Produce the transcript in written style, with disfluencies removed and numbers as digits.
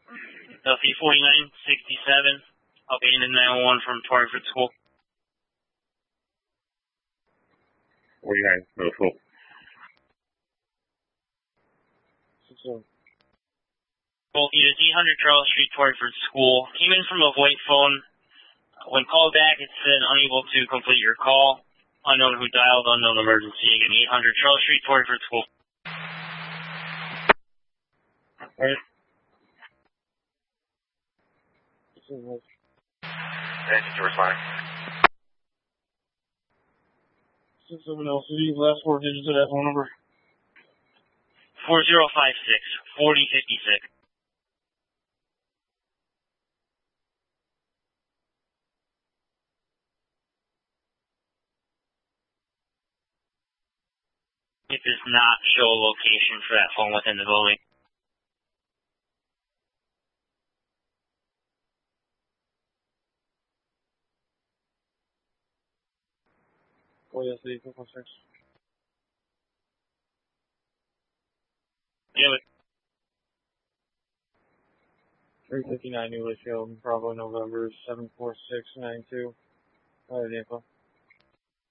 Duffy 4967. Abandoned 911 from Torreyford School. 49, middle school. Both units 800 Charles Street, Torreyford School. Came in from a VoIP phone. When called back, it said unable to complete your call. Unknown who dialed, unknown emergency. Again, 800 Charles Street, Torreyford School. Alright. Thank you for responding. 67 LCD, last 4 digits of that phone number. 4056 4056. It does not show a location for that phone within the building. Oh, yes, 446. Yeah, but 359 New Litchfield, Bravo, November 74692. The info.